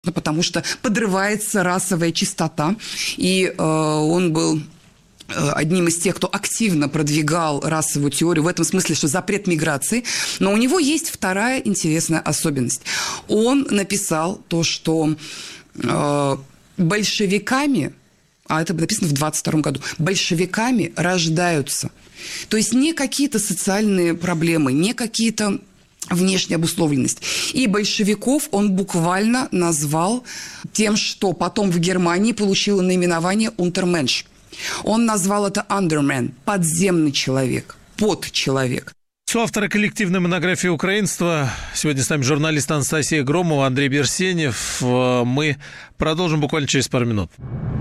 потому что подрывается расовая чистота, и он был одним из тех, кто активно продвигал расовую теорию, в этом смысле, что запрет миграции. Но у него есть вторая интересная особенность. Он написал то, что большевиками, а это написано в 22 году, большевиками рождаются. То есть не какие-то социальные проблемы, не какие-то внешняя обусловленность. И большевиков он буквально назвал тем, что потом в Германии получило наименование «унтерменш». Он назвал это «underman» – подземный человек, подчеловек. Соавторы коллективной монографии «Украинство». Сегодня с нами журналист Анастасия Громова, Андрей Берсенев. Мы продолжим буквально через пару минут.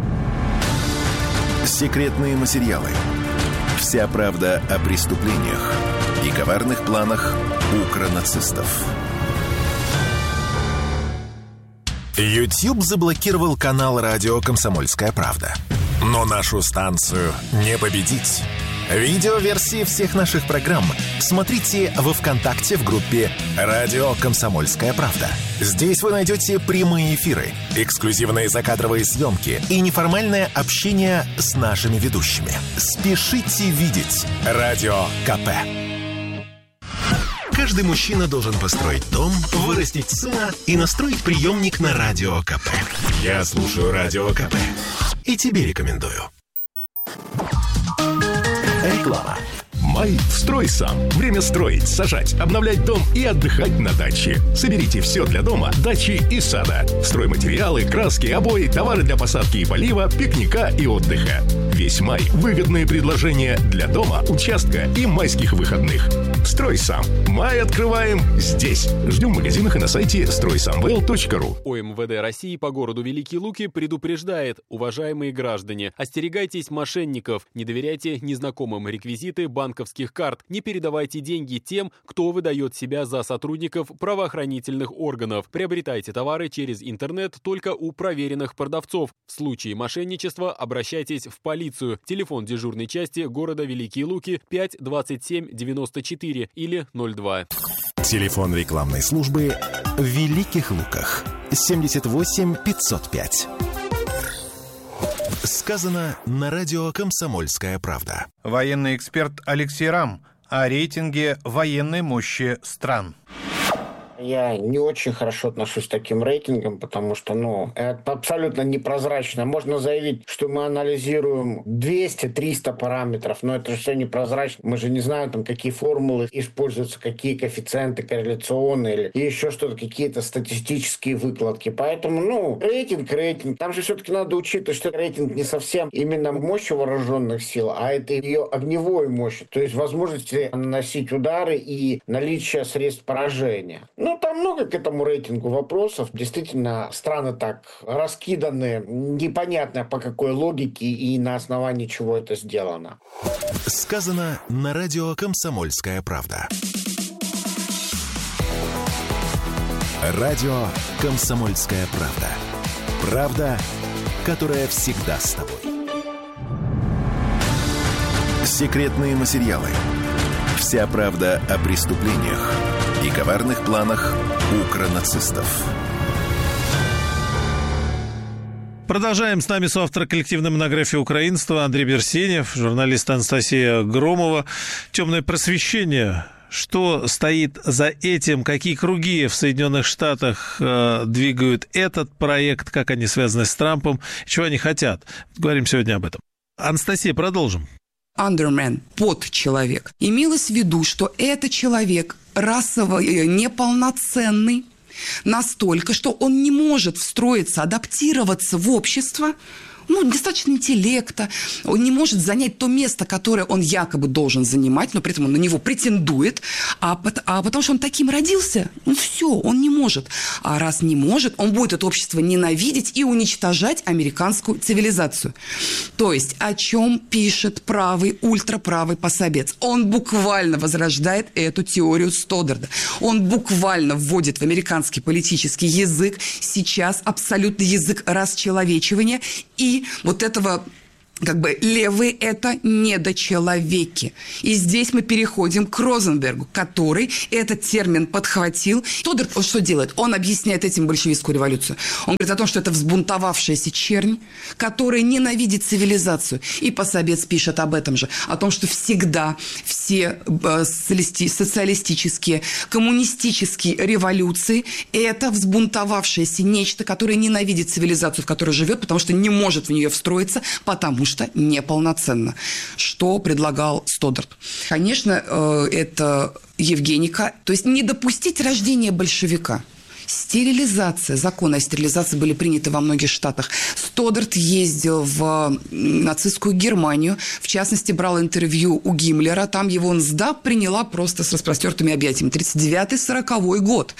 Секретные материалы. Вся правда о преступлениях и коварных планах укронацистов. YouTube заблокировал канал радио «Комсомольская правда». Но нашу станцию не победить. Видеоверсии всех наших программ смотрите во ВКонтакте в группе «Радио Комсомольская правда». Здесь вы найдете прямые эфиры, эксклюзивные закадровые съемки и неформальное общение с нашими ведущими. Спешите видеть Радио КП. Каждый мужчина должен построить дом, вырастить сына и настроить приемник на Радио КП. Я слушаю Радио КП и тебе рекомендую. Реклама. Май «Строй сам». Время строить, сажать, обновлять дом и отдыхать на даче. Соберите все для дома, дачи и сада. Стройматериалы, краски, обои, товары для посадки и полива, пикника и отдыха. Весь май выгодные предложения для дома, участка и майских выходных. «Строй сам». Май открываем здесь. Ждем в магазинах и на сайте стройсамвел.ру. ОМВД России по городу Великие Луки предупреждает: уважаемые граждане, остерегайтесь мошенников, не доверяйте незнакомым реквизиты банковских карт, не передавайте деньги тем, кто выдает себя за сотрудников правоохранительных органов. Приобретайте товары через интернет только у проверенных продавцов. В случае мошенничества обращайтесь в полицию. Телефон дежурной части города Великие Луки 5 27 94 или 02. Телефон рекламной службы в Великих Луках 78 505. Сказано на радио «Комсомольская правда». Военный эксперт Алексей Рам о рейтинге военной мощи стран. Я не очень хорошо отношусь к таким рейтингам, потому что, это абсолютно непрозрачно. Можно заявить, что мы анализируем 200-300 параметров, но это же все непрозрачно. Мы же не знаем, какие формулы используются, какие коэффициенты корреляционные или еще что-то, какие-то статистические выкладки. Поэтому, рейтинг. Там же все-таки надо учитывать, что рейтинг не совсем именно мощи вооруженных сил, а это ее огневой мощь, то есть возможности наносить удары и наличие средств поражения. Там много к этому рейтингу вопросов. Действительно, страны так раскиданы, непонятно по какой логике и на основании чего это сделано. Сказано на радио «Комсомольская правда». Радио «Комсомольская правда». Правда, которая всегда с тобой. Секретные материалы. Вся правда о преступлениях и коварных планах укронацистов. Продолжаем. С нами соавтор коллективной монографии «Украинство» Андрей Берсенев, журналист Анастасия Громова. Темное просвещение. Что стоит за этим? Какие круги в Соединенных Штатах двигают этот проект? Как они связаны с Трампом? Чего они хотят? Говорим сегодня об этом. Анастасия, продолжим. Underman, подчеловек. Имелось в виду, что это человек расово неполноценный настолько, что он не может встроиться, адаптироваться в общество, достаточно интеллекта, он не может занять то место, которое он якобы должен занимать, но при этом он на него претендует, а потому что он таким родился, все, он не может. А раз не может, он будет это общество ненавидеть и уничтожать американскую цивилизацию. То есть, о чем пишет правый, ультраправый пособец? Он буквально возрождает эту теорию Стодарда. Он буквально вводит в американский политический язык сейчас абсолютно язык расчеловечивания и вот этого левые – это недочеловеки. И здесь мы переходим к Розенбергу, который этот термин подхватил. Стодарт, он что делает? Он объясняет этим большевистскую революцию. Он говорит о том, что это взбунтовавшаяся чернь, которая ненавидит цивилизацию. И Пособец пишет об этом же, о том, что всегда все социалистические, коммунистические революции – это взбунтовавшееся нечто, которое ненавидит цивилизацию, в которой живет, потому что не может в нее встроиться, потому что неполноценно. Что предлагал Стодарт? Конечно, это Евгеника. То есть не допустить рождения большевика. Стерилизация, законы о стерилизации были приняты во многих штатах. Стодарт ездил в нацистскую Германию, в частности, брал интервью у Гиммлера. Там его НСДАП приняла просто с распростертыми объятиями. 1939-1940 год.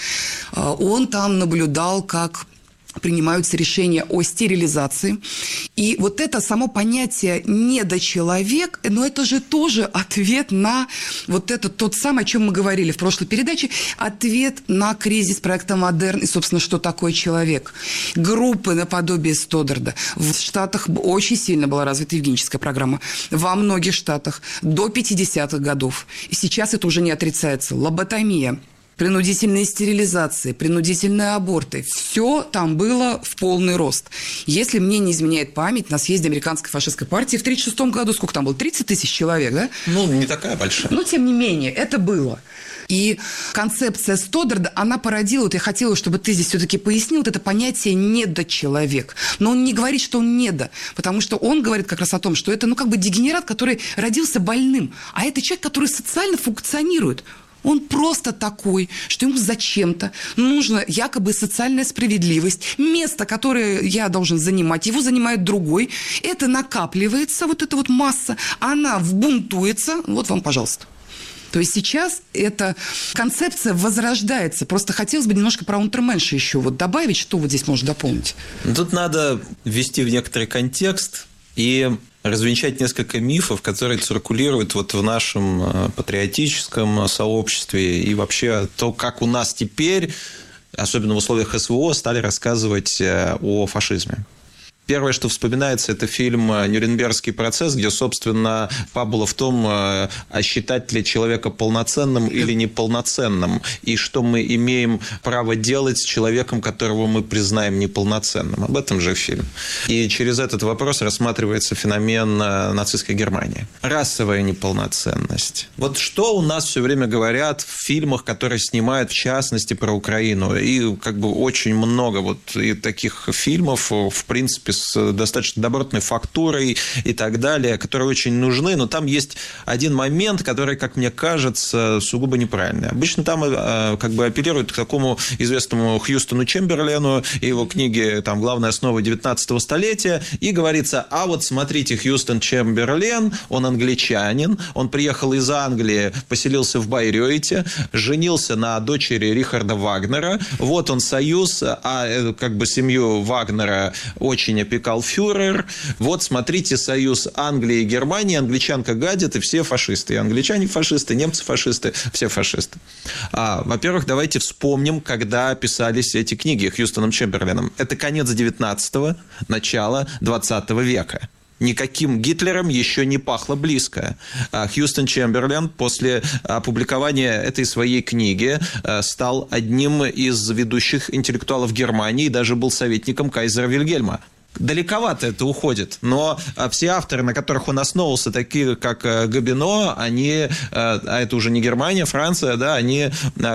Он там наблюдал, как принимаются решения о стерилизации. И вот это само понятие «недочеловек», но это же тоже ответ на вот это тот самый, о чем мы говорили в прошлой передаче, ответ на кризис проекта «Модерн» и, собственно, что такое человек. Группы наподобие Стодарда. В Штатах очень сильно была развита евгеническая программа. Во многих штатах до 50-х годов. И сейчас это уже не отрицается. Лоботомия, принудительные стерилизации, принудительные аборты. Все там было в полный рост. Если мне не изменяет память, на съезде американской фашистской партии в 1936 году, сколько там было, 30 тысяч человек, да? Не такая большая. Но, тем не менее, это было. И концепция Стодарда, она породила, вот я хотела, чтобы ты здесь все-таки пояснил, вот это понятие «недочеловек». Но он не говорит, что он недо, потому что он говорит как раз о том, что это, дегенерат, который родился больным, а это человек, который социально функционирует. Он просто такой, что ему зачем-то нужна якобы социальная справедливость. Место, которое я должен занимать, его занимает другой. Это накапливается, вот эта вот масса, она вбунтуется. Вот вам, пожалуйста. То есть сейчас эта концепция возрождается. Просто хотелось бы немножко про унтерменша еще добавить, что вот здесь можно дополнить. Тут надо ввести в некоторый контекст и развенчать несколько мифов, которые циркулируют в нашем патриотическом сообществе, и вообще то, как у нас теперь, особенно в условиях СВО, стали рассказывать о фашизме. Первое, что вспоминается, это фильм «Нюрнбергский процесс», где, собственно, фабула в том, считать ли человека полноценным или неполноценным, и что мы имеем право делать с человеком, которого мы признаем неполноценным. Об этом же фильм. И через этот вопрос рассматривается феномен нацистской Германии. Расовая неполноценность. Вот что у нас все время говорят в фильмах, которые снимают, в частности, про Украину. И очень много и таких фильмов, в принципе, с достаточно добротной фактурой и так далее, которые очень нужны, но там есть один момент, который, как мне кажется, сугубо неправильный. Обычно там апеллируют к такому известному Хьюстону Чемберлену и его книге «Главная основа 19-го столетия», и говорится: а вот смотрите, Хьюстон Чемберлен, он англичанин, он приехал из Англии, поселился в Байрeuте, женился на дочери Рихарда Вагнера, вот он союз, а семью Вагнера очень опекал фюрер. Вот, смотрите, союз Англии и Германии. Англичанка гадит, и все фашисты. И англичане фашисты, немцы фашисты, все фашисты. Во-первых, давайте вспомним, когда писались эти книги Хьюстоном Чемберленом. Это конец 19-го, начало 20 века. Никаким Гитлером еще не пахло близко. Хьюстон Чемберлен после опубликования этой своей книги стал одним из ведущих интеллектуалов Германии и даже был советником кайзера Вильгельма. Далековато это уходит, но все авторы, на которых он основывался, такие как Гобино, они, а это уже не Германия, Франция, да, они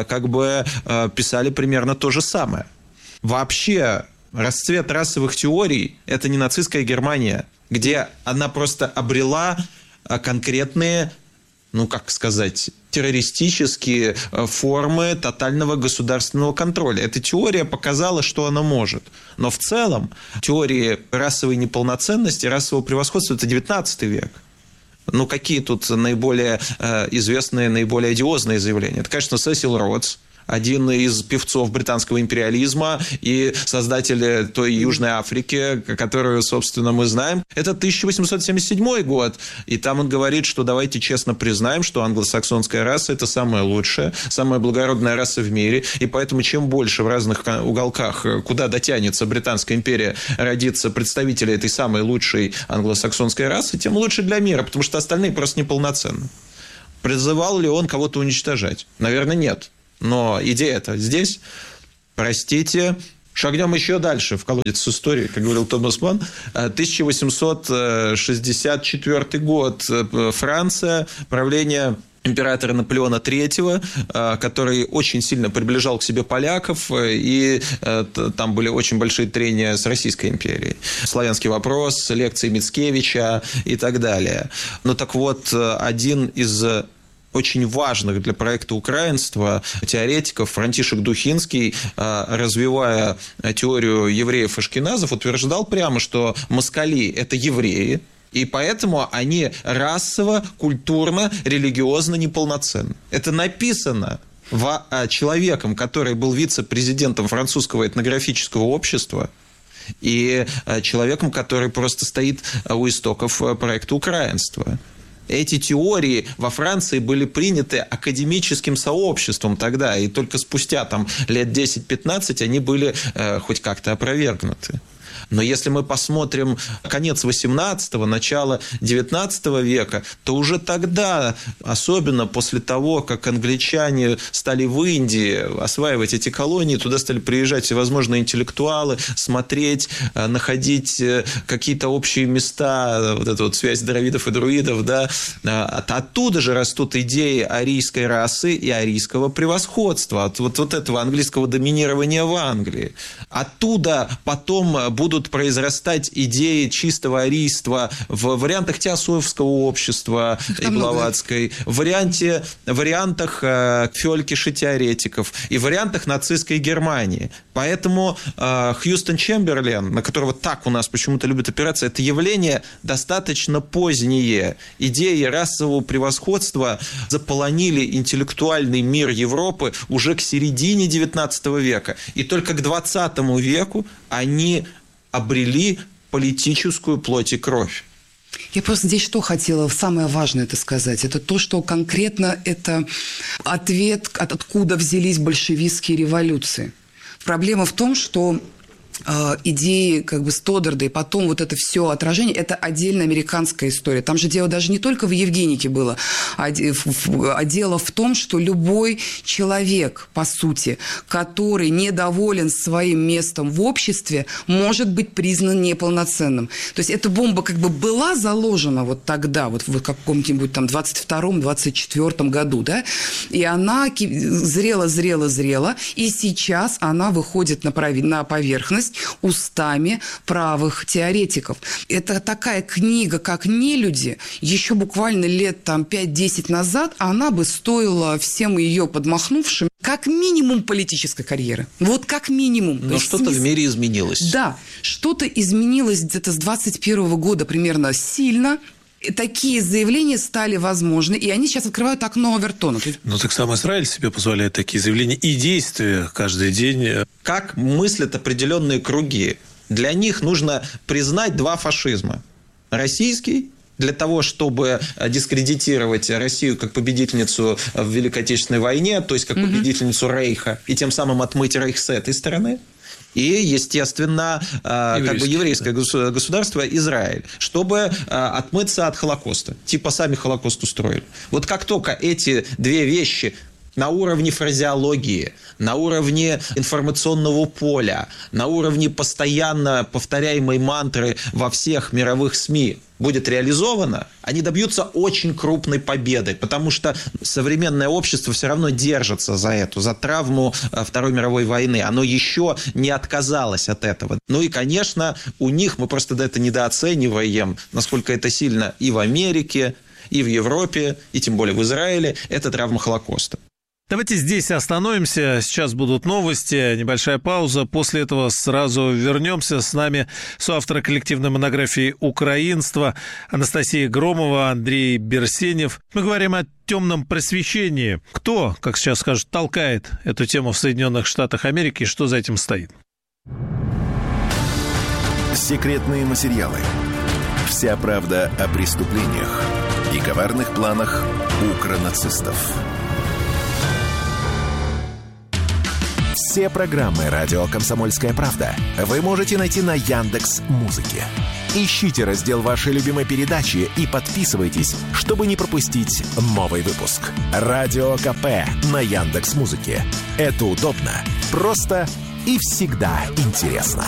писали примерно то же самое. Вообще, расцвет расовых теорий – это не нацистская Германия, где она просто обрела конкретные, террористические формы тотального государственного контроля. Эта теория показала, что она может. Но в целом теории расовой неполноценности, расового превосходства – это 19 век. Какие тут наиболее известные, наиболее одиозные заявления? Это, конечно, Сесил Ротс. один из певцов британского империализма и создатель той Южной Африки, которую, собственно, мы знаем. Это 1877 год, и там он говорит, что давайте честно признаем, что англосаксонская раса – это самая лучшая, самая благородная раса в мире, и поэтому чем больше в разных уголках, куда дотянется Британская империя, родится представителей этой самой лучшей англосаксонской расы, тем лучше для мира, потому что остальные просто неполноценны. Призывал ли он кого-то уничтожать? Наверное, нет. Но идея-то здесь, простите, шагнем еще дальше в колодец с историей, как говорил Томас Манн. 1864 год. Франция, правление императора Наполеона III, который очень сильно приближал к себе поляков, и там были очень большие трения с Российской империей. Славянский вопрос, лекции Мицкевича и так далее. Ну так вот, один из очень важных для проекта украинства теоретиков Франтишек Духинский, развивая теорию евреев-ашкеназов, утверждал прямо, что москали – это евреи, и поэтому они расово, культурно, религиозно неполноценны. Это написано человеком, который был вице-президентом французского этнографического общества, и человеком, который просто стоит у истоков проекта украинства. Эти теории во Франции были приняты академическим сообществом тогда, и только спустя лет 10-15 они были хоть как-то опровергнуты. Но если мы посмотрим конец XVIII, начало XIX века, то уже тогда, особенно после того, как англичане стали в Индии осваивать эти колонии, туда стали приезжать всевозможные интеллектуалы, смотреть, находить какие-то общие места, вот эту вот связь дровидов и друидов, да, оттуда же растут идеи арийской расы и арийского превосходства, от вот этого английского доминирования в Англии. Оттуда потом будут произрастать идеи чистого арийства в вариантах теософского общества и Блаватской, в вариантах фёлькиша-теоретиков и в вариантах нацистской Германии. Поэтому Хьюстон Чемберлен, на которого так у нас почему-то любят опираться, это явление достаточно позднее. Идеи расового превосходства заполонили интеллектуальный мир Европы уже к середине XIX века. И только к XX веку они обрели политическую плоть и кровь. Я просто здесь что хотела, самое важное это сказать, это то, что конкретно это ответ, откуда взялись большевистские революции. Проблема в том, что идеи Стодарда и потом вот это все отражение, это отдельная американская история. Там же дело даже не только в Евгенике было, а дело в том, что любой человек, по сути, который недоволен своим местом в обществе, может быть признан неполноценным. То есть эта бомба была заложена вот тогда, вот в каком-нибудь 22-24 году, да, и она зрела, и сейчас она выходит на поверхность устами правых теоретиков. Это такая книга, как «Нелюди», еще буквально лет 5-10 назад она бы стоила всем ее подмахнувшим как минимум политической карьеры. Вот как минимум. Но что-то в мире изменилось. Да, что-то изменилось где-то с 21 года примерно сильно. Такие заявления стали возможны, и они сейчас открывают окно Овертона. Ну, так сам Израиль себе позволяет такие заявления и действия каждый день. Как мыслят определенные круги? Для них нужно признать два фашизма. Российский, для того, чтобы дискредитировать Россию как победительницу в Великой Отечественной войне, то есть как победительницу Рейха, и тем самым отмыть Рейх с этой стороны. И, естественно, еврейское государство Израиль, чтобы отмыться от Холокоста. Типа сами Холокост устроили. Вот как только эти две вещи на уровне фразеологии, на уровне информационного поля, на уровне постоянно повторяемой мантры во всех мировых СМИ будет реализовано, они добьются очень крупной победы, потому что современное общество все равно держится за травму Второй мировой войны. Оно еще не отказалось от этого. Ну и, конечно, у них, мы просто это недооцениваем, насколько это сильно и в Америке, и в Европе, и тем более в Израиле, это травма Холокоста. Давайте здесь остановимся. Сейчас будут новости, небольшая пауза. После этого сразу вернемся. С нами соавторы коллективной монографии «Украинство» Анастасия Громова, Андрей Берсенев. Мы говорим о темном просвещении. Кто, как сейчас скажут, толкает эту тему в Соединенных Штатах Америки и что за этим стоит? Секретные материалы. Вся правда о преступлениях и коварных планах укронацистов. Все программы «Радио Комсомольская правда» вы можете найти на Яндекс.Музыке. Ищите раздел вашей любимой передачи и подписывайтесь, чтобы не пропустить новый выпуск. Радио КП на Яндекс.Музыке. Это удобно, просто и всегда интересно.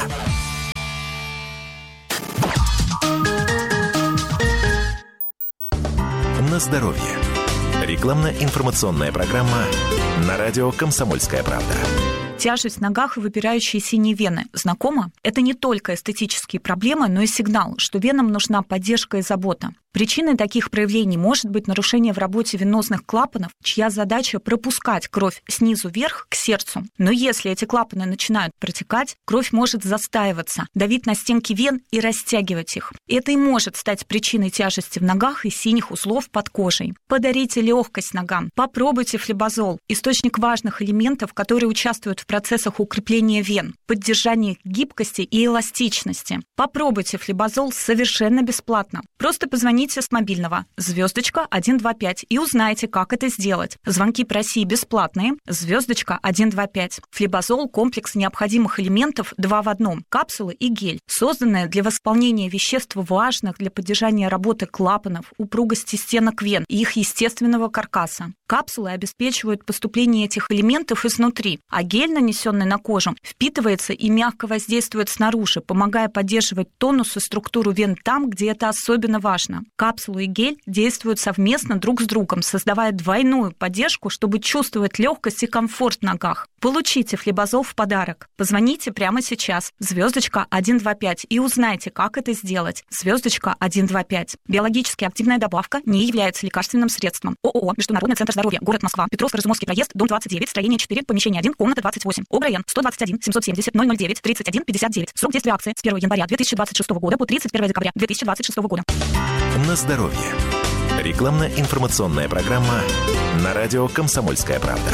На здоровье. Рекламно-информационная программа на радио «Комсомольская правда». Тяжесть в ногах и выпирающие синие вены. Знакомо? Это не только эстетические проблемы, но и сигнал, что венам нужна поддержка и забота. Причиной таких проявлений может быть нарушение в работе венозных клапанов, чья задача пропускать кровь снизу вверх к сердцу. Но если эти клапаны начинают протекать, кровь может застаиваться, давить на стенки вен и растягивать их. Это и может стать причиной тяжести в ногах и синих узлов под кожей. Подарите легкость ногам. Попробуйте флебазол, источник важных элементов, которые участвуют в процессах укрепления вен, поддержания гибкости и эластичности. Попробуйте флебазол совершенно бесплатно. Просто позвоните с мобильного *125 и узнайте, как это сделать. Звонки по России бесплатные. *125. Флебазол – комплекс необходимых элементов 2 в 1. Капсулы и гель, созданные для восполнения веществ, важных для поддержания работы клапанов, упругости стенок вен и их естественного каркаса. Капсулы обеспечивают поступление этих элементов изнутри, а гель, нанесенный на кожу, впитывается и мягко воздействует снаружи, помогая поддерживать тонус и структуру вен там, где это особенно важно. Капсулы и гель действуют совместно друг с другом, создавая двойную поддержку, чтобы чувствовать легкость и комфорт в ногах. Получите флебазол в подарок. Позвоните прямо сейчас. *125 и узнайте, как это сделать. *125. Биологически активная добавка не является лекарственным средством. ООО «Международный центр здоровья», город Москва, Петровско-Разумовский проезд, дом 29, строение 4, помещение 1, комната 28. ОГРН 121 770 009 31 59. Срок действия акции с 1 января 2026 года по 31 декабря 2026 года. На здоровье. Рекламно-информационная программа на радио «Комсомольская правда».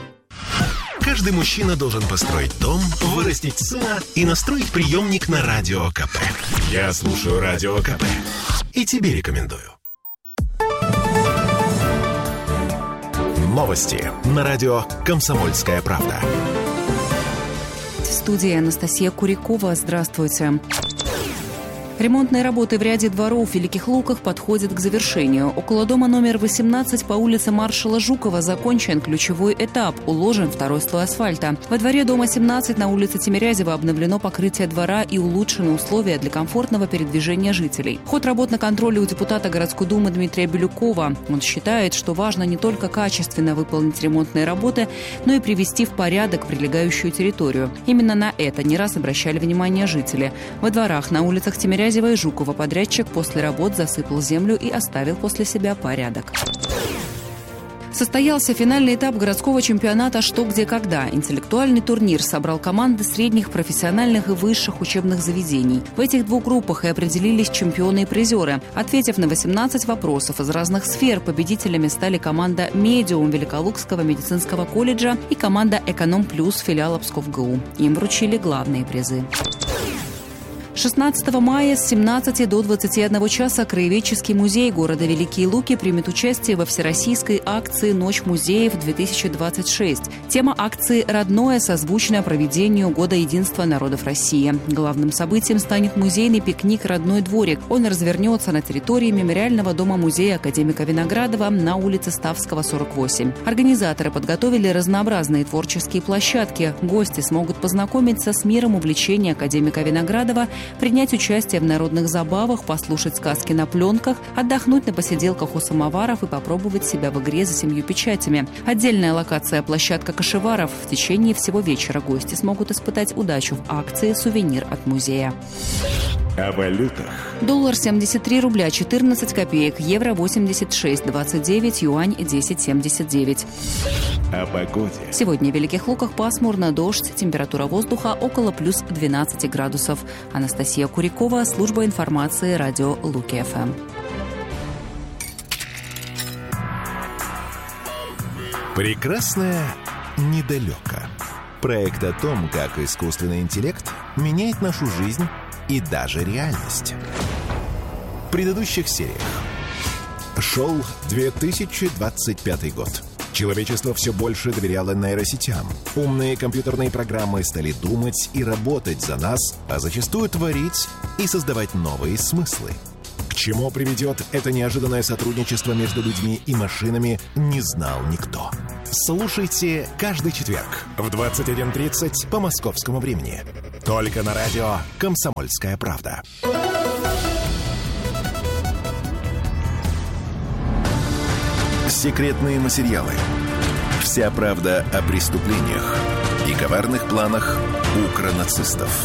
Каждый мужчина должен построить дом, вырастить сына и настроить приемник на Радио КП. Я слушаю Радио КП и тебе рекомендую. Новости на радио «Комсомольская правда». В студии Анастасия Курякова. Здравствуйте. Ремонтные работы в ряде дворов в Великих Луках подходят к завершению. Около дома номер 18 по улице Маршала Жукова закончен ключевой этап, уложен второй слой асфальта. Во дворе дома 17 на улице Тимирязева обновлено покрытие двора и улучшены условия для комфортного передвижения жителей. Ход работ на контроле у депутата городской думы Дмитрия Бирюкова. Он считает, что важно не только качественно выполнить ремонтные работы, но и привести в порядок прилегающую территорию. Именно на это не раз обращали внимание жители. Во дворах на улицах Тимирязева и Жукова подрядчик после работ засыпал землю и оставил после себя порядок. Состоялся финальный этап городского чемпионата «Что, где, когда». Интеллектуальный турнир собрал команды средних, профессиональных и высших учебных заведений. В этих двух группах и определились чемпионы и призеры. Ответив на 18 вопросов из разных сфер, победителями стали команда «Медиум» Великолукского медицинского колледжа и команда «Эконом Плюс» филиала Псков-ГУ. Им вручили главные призы. 16 мая с 17 до 21 часа Краеведческий музей города Великие Луки примет участие во всероссийской акции «Ночь музеев-2026». Тема акции «Родное», созвучная проведению Года единства народов России. Главным событием станет музейный пикник «Родной дворик». Он развернется на территории мемориального дома-музея академика Виноградова на улице Ставского, 48. Организаторы подготовили разнообразные творческие площадки. Гости смогут познакомиться с миром увлечения академика Виноградова, принять участие в народных забавах, послушать сказки на пленках, отдохнуть на посиделках у самоваров и попробовать себя в игре за 7 печатями. Отдельная локация – площадка кошеваров. В течение всего вечера гости смогут испытать удачу в акции «Сувенир от музея». О валютах. Доллар 73 рубля 14 копеек, евро 86,29, юань 10,79. О погоде. Сегодня в Великих Луках пасмурно, дождь, температура воздуха около плюс 12 градусов. Анастасия Курякова, служба информации, радио Луки ФМ. Прекрасное недалеко. Проект о том, как искусственный интеллект меняет нашу жизнь и даже реальность. В предыдущих сериях. Шел 2025 год. Человечество все больше доверяло нейросетям. Умные компьютерные программы стали думать и работать за нас, а зачастую творить и создавать новые смыслы. К чему приведет это неожиданное сотрудничество между людьми и машинами, не знал никто. Слушайте каждый четверг в 21:30 по московскому времени. Только на радио «Комсомольская правда». Секретные материалы. Вся правда о преступлениях и коварных планах укронацистов.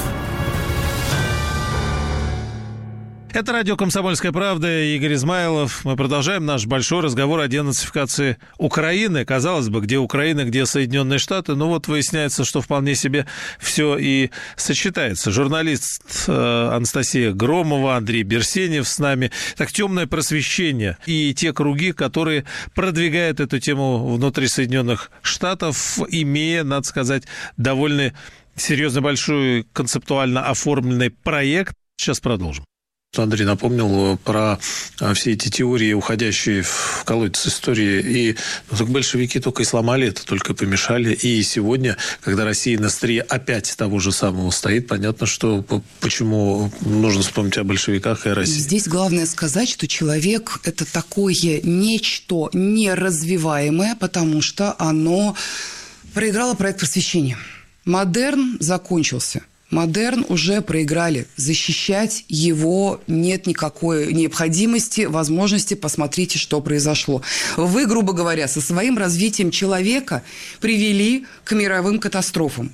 Это радио «Комсомольская правда», Игорь Измайлов. Мы продолжаем наш большой разговор о денацификации Украины. Казалось бы, где Украина, где Соединенные Штаты. Но вот выясняется, что вполне себе все и сочетается. Журналист Анастасия Громова, Андрей Берсенев с нами. Так, темное просвещение и те круги, которые продвигают эту тему внутри Соединенных Штатов, имея, надо сказать, довольно серьезно большой концептуально оформленный проект. Сейчас продолжим. Андрей напомнил про все эти теории, уходящие в колодец истории. И так большевики только и сломали это, только помешали. И сегодня, когда Россия на острие опять того же самого стоит, понятно, что почему нужно вспомнить о большевиках и о России. Здесь главное сказать, что человек – это такое нечто неразвиваемое, потому что оно проиграло проект просвещения. Модерн закончился. Модерн уже проиграли. Защищать его нет никакой необходимости, возможности. Посмотрите, что произошло. Вы, грубо говоря, со своим развитием человека привели к мировым катастрофам.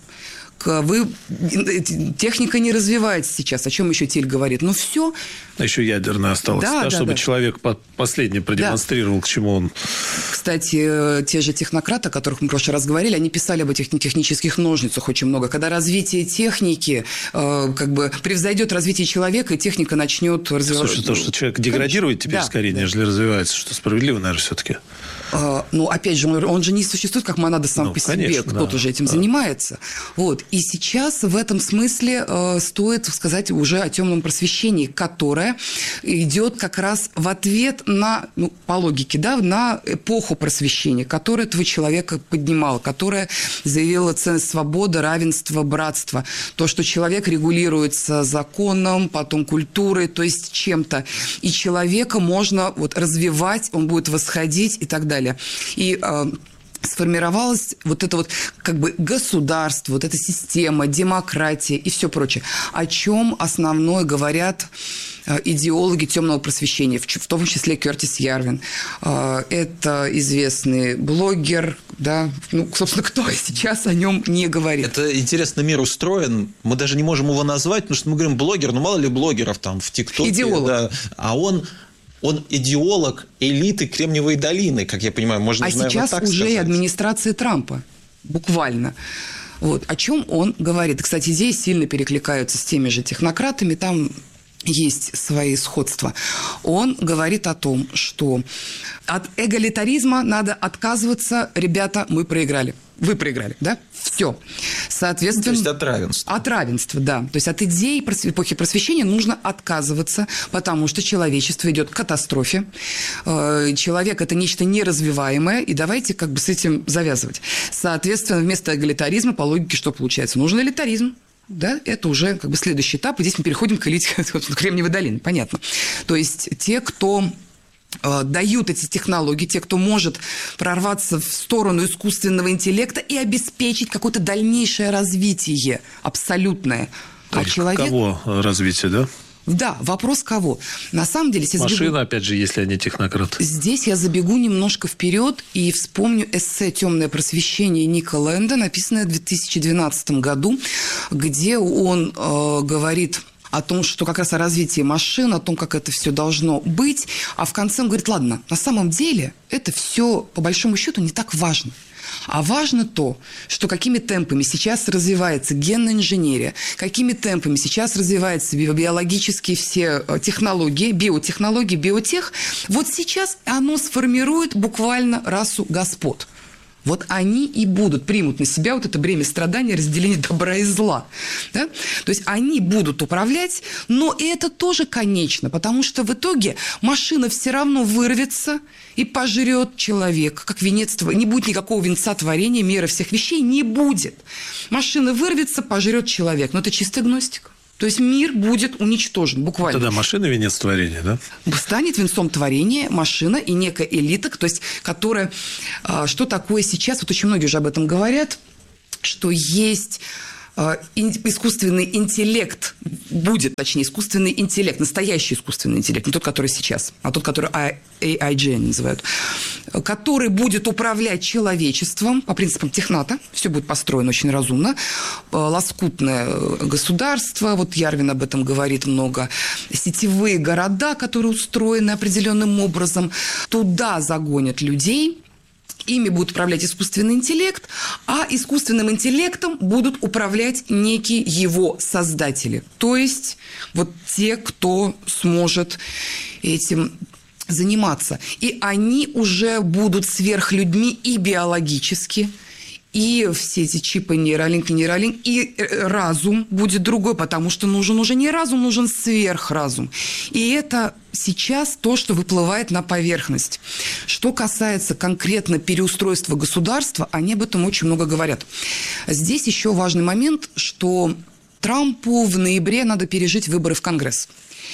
Техника не развивается сейчас. О чем еще Тиль говорит? Ну, все. А еще ядерное осталось, чтобы человек последний продемонстрировал, к чему он... Кстати, те же технократы, о которых мы в прошлый раз говорили, они писали об этих технических ножницах очень много. Когда развитие техники превзойдет развитие человека, и техника начнет развиваться. Слушай, то, что человек деградирует теперь скорее, нежели развивается, что справедливо, наверное, все-таки. Опять же, он же не существует как монада сам по себе. Конечно, кто-то же этим занимается. Вот. И сейчас в этом смысле стоит сказать уже о темном просвещении, которое идет как раз в ответ на, по логике, на эпоху просвещения, которая этого человека поднимала, которая заявила ценность свободы, равенства, братства. То, что человек регулируется законом, потом культурой, то есть чем-то. И человека можно развивать, он будет восходить и так далее. И сформировалось это государство, эта система, демократия и все прочее. О чем основное говорят идеологи темного просвещения, в том числе Кертис Ярвин. Это известный блогер, собственно, кто сейчас о нем не говорит. Это интересно, мир устроен. Мы даже не можем его назвать, потому что мы говорим блогер, мало ли блогеров там в ТикТоке. Идеолог. Да, а он идеолог элиты Кремниевой долины, как я понимаю. Можно, сейчас так уже сказать. И администрации Трампа. Буквально. О чем он говорит. Кстати, идеи сильно перекликаются с теми же технократами. Там есть свои сходства. Он говорит о том, что от эгалитаризма надо отказываться. Ребята, мы проиграли. Вы проиграли, да? Все. Соответственно... То есть от равенства. От равенства, да. То есть от идеи эпохи просвещения нужно отказываться, потому что человечество идет к катастрофе. Человек – это нечто неразвиваемое, и давайте с этим завязывать. Соответственно, вместо эгалитаризма, по логике, что получается? Нужен элитаризм. Да, это уже следующий этап, и здесь мы переходим к элите Кремниевой долины, понятно. То есть те, кто дают эти технологии, те, кто может прорваться в сторону искусственного интеллекта и обеспечить какое-то дальнейшее развитие абсолютное. А человек... Кого развитие, да? Да, вопрос кого. На самом деле... Машина, опять же, если они технократы. Здесь я забегу немножко вперед и вспомню эссе «Темное просвещение» Ника Лэнда, написанное в 2012 году, где он говорит о том, что как раз о развитии машин, о том, как это все должно быть. А в конце он говорит, ладно, на самом деле это все, по большому счету, не так важно. А важно то, что какими темпами сейчас развивается генная инженерия, какими темпами сейчас развиваются биологические все технологии, биотехнологии, биотех, вот сейчас оно сформирует буквально расу господ. Вот они и примут на себя вот это бремя страдания, разделения добра и зла. Да? То есть они будут управлять, но это тоже конечно, потому что в итоге машина все равно вырвется и пожрет человека, как венец. Не будет никакого венца творения, меры всех вещей не будет. Машина вырвется, пожрет человек. Но это чистая гностика. То есть мир будет уничтожен, буквально. Тогда машина венец творения, да? Станет венцом творения машина и некая элита, то есть, которая... Что такое сейчас? Вот очень многие уже об этом говорят, что есть... искусственный интеллект будет, точнее, искусственный интеллект, настоящий искусственный интеллект, не тот, который сейчас, а тот, который AIG называют, который будет управлять человечеством по принципам техната, все будет построено очень разумно, лоскутное государство, вот Ярвин об этом говорит много, сетевые города, которые устроены определенным образом, туда загонят людей. Ими будет управлять искусственный интеллект, а искусственным интеллектом будут управлять некие его создатели. То есть вот те, кто сможет этим заниматься. И они уже будут сверхлюдьми и биологически, и все эти чипы нейролинк, и разум будет другой, потому что нужен уже не разум, нужен сверхразум. И это сейчас то, что выплывает на поверхность. Что касается конкретно переустройства государства, они об этом очень много говорят. Здесь еще важный момент, что Трампу в ноябре надо пережить выборы в Конгресс.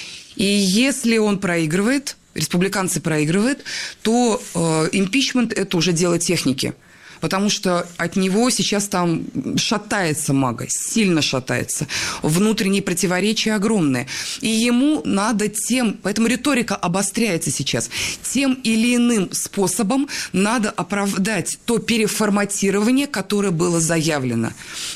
И если он проигрывает, республиканцы проигрывают, то импичмент – это уже дело техники. Потому что от него сейчас там шатается мага, сильно шатается. Внутренние противоречия огромные. И ему надо поэтому риторика обостряется сейчас, тем или иным способом надо оправдать то переформатирование, которое было заявлено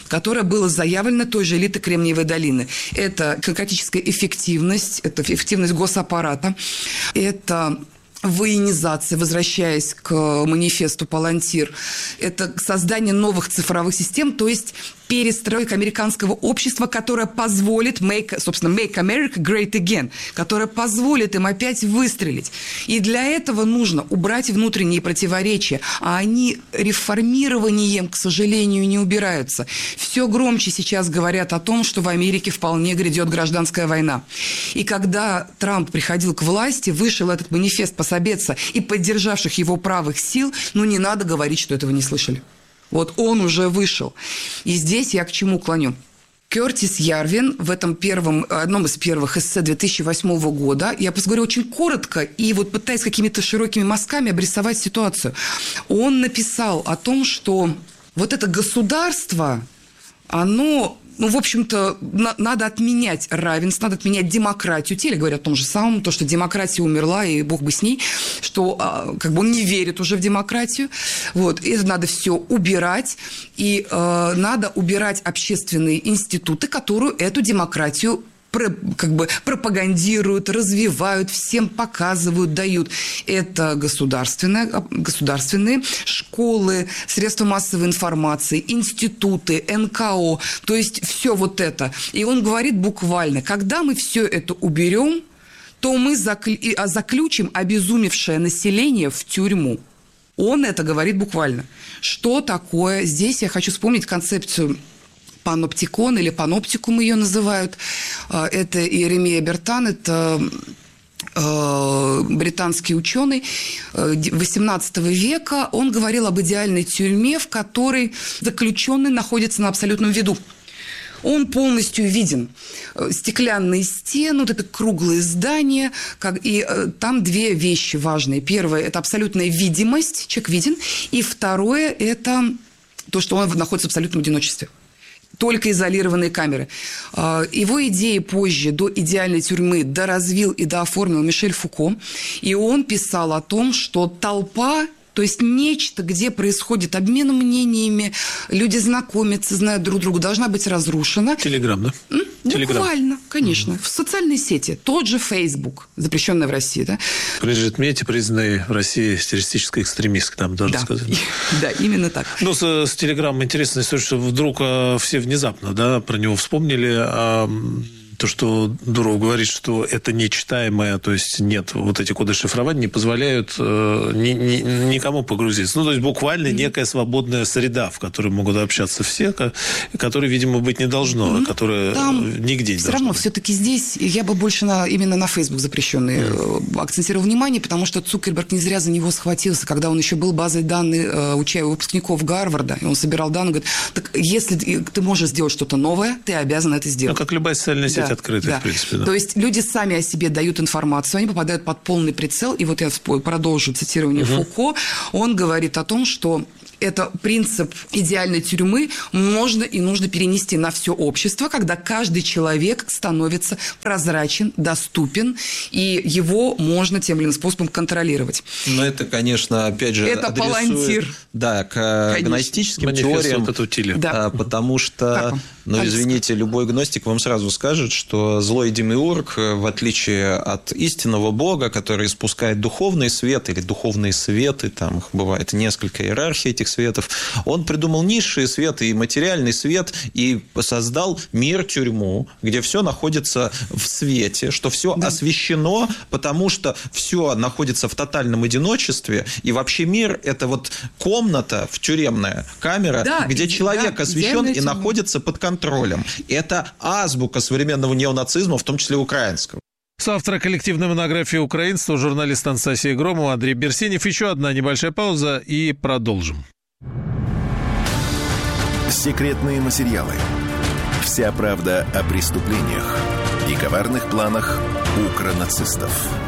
той же элитой Кремниевой долины. Это демократическая эффективность, это эффективность госаппарата, это... военизация, возвращаясь к манифесту Палантир, это создание новых цифровых систем, то есть перестройка американского общества, которое позволит make America great again, которое позволит им опять выстрелить. И для этого нужно убрать внутренние противоречия, а они реформированием, к сожалению, не убираются. Все громче сейчас говорят о том, что в Америке вполне грядет гражданская война. И когда Трамп приходил к власти, вышел этот манифест пособеца и поддержавших его правых сил, не надо говорить, что этого не слышали. Вот он уже вышел. И здесь я к чему клоню? Кертис Ярвин в этом одном из первых эссе 2008 года, я просто говорю очень коротко и вот пытаясь какими-то широкими мазками обрисовать ситуацию, он написал о том, что вот это государство, оно... в общем-то, надо отменять равенство, надо отменять демократию. Теле говорят о том же самом, то, что демократия умерла, и бог бы с ней, что он не верит уже в демократию. Вот. Это надо все убирать, и надо убирать общественные институты, которые эту демократию пропагандируют, развивают, всем показывают, дают. Это государственные школы, средства массовой информации, институты, НКО, то есть все вот это. И он говорит буквально, когда мы все это уберем, то мы заключим обезумевшее население в тюрьму. Он это говорит буквально. Что такое? Здесь я хочу вспомнить концепцию паноптикон или паноптикум ее называют. Это Иеремия Бертан, это британский ученый XVIII века. Он говорил об идеальной тюрьме, в которой заключенный находится на абсолютном виду. Он полностью виден. Стеклянные стены, вот это круглые здания. И там две вещи важные. Первое – это абсолютная видимость, человек виден. И второе – это то, что он находится в абсолютном одиночестве. Только изолированные камеры. Его идеи позже до идеальной тюрьмы доразвил и дооформил Мишель Фуко. И он писал о том, что толпа То есть нечто, где происходит обмен мнениями, люди знакомятся, знают друг друга, должна быть разрушена. Телеграм, да? Буквально, конечно. В социальной сети. Тот же Facebook, запрещенный в России, да? Брижит Метти, признанный в России террористической экстремисткой, там даже сказать. Да, именно так. Ну, с Телеграмом интересная история, что вдруг все внезапно, да, про него вспомнили, то, что Дуров говорит, что это нечитаемое, то есть нет, вот эти коды шифрования не позволяют никому погрузиться. Ну, то есть буквально некая свободная среда, в которой могут общаться все, которой, видимо, быть не должно, которая нигде не все должна равно быть. все-таки здесь я бы больше именно на Facebook запрещенный акцентировал внимание, потому что Цукерберг не зря за него схватился, когда он еще был базой данных выпускников Гарварда, и он собирал данные, говорит, так если ты можешь сделать что-то новое, ты обязан это сделать. Ну, как любая социальная сеть открытая, в принципе. Да. То есть люди сами о себе дают информацию, они попадают под полный прицел, и вот я продолжу цитирование Фуко, он говорит о том, что это принцип идеальной тюрьмы можно и нужно перенести на все общество, когда каждый человек становится прозрачен, доступен, и его можно тем или иным способом контролировать. Но это, конечно, опять же, это палантир. Да, к гностическим теориям, потому что, извините, любой гностик вам сразу скажет, что злой демиург, в отличие от истинного бога, который испускает духовный свет или духовные светы, там их бывает несколько иерархий этих светов, он придумал низший свет и материальный свет и создал мир-тюрьму, где все находится в свете, что все освещено, потому что все находится в тотальном одиночестве, и вообще мир – это вот комната тюремная камера, где человек освещен и находится под контролем. Это азбука современного неонацизма, в том числе украинского. Соавтор коллективной монографии «Украинство», журналист Анастасия Громова, Андрей Берсенев. Еще одна небольшая пауза и продолжим. Секретные материалы. Вся правда о преступлениях и коварных планах укронацистов.